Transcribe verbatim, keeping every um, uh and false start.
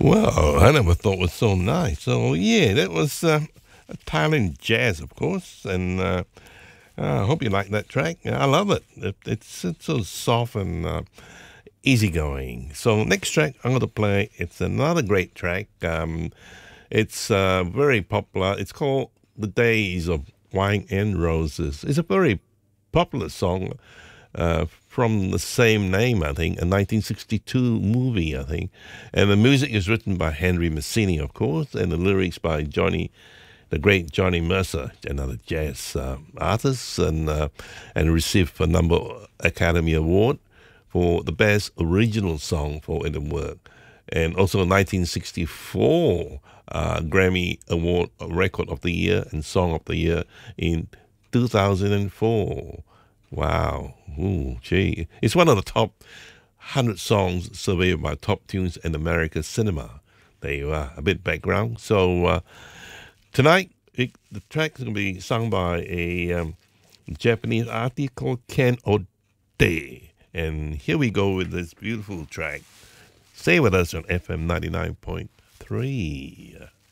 Well, I never thought it was so nice. So yeah, that was uh, Thailand jazz, of course, and uh, I hope you like that track. I love it. it it's it's so soft and uh, easygoing. So next track I'm going to play. It's another great track. Um, it's uh, very popular. It's called "The Days of Wine and Roses." It's a very popular song uh, from the same name, I think, a nineteen sixty-two movie, I think. And the music is written by Henry Mancini, of course, and the lyrics by Johnny, the great Johnny Mercer, another jazz uh, artist, and uh, and received a number of Academy Award for the best original song for in the world. And also nineteen sixty-four uh, Grammy Award Record of the Year and Song of the Year in two thousand four. Wow. Ooh, gee. It's one of the top one hundred songs surveyed by Top Tunes in America Cinema. There you are, a bit background. So uh, tonight, it, the track is going to be sung by a um, Japanese artist called Ken Ode. And here we go with this beautiful track. Stay with us on F M ninety-nine point three.